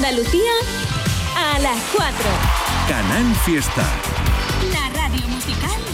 Andalucía a las 4. Canal Fiesta. La radio musical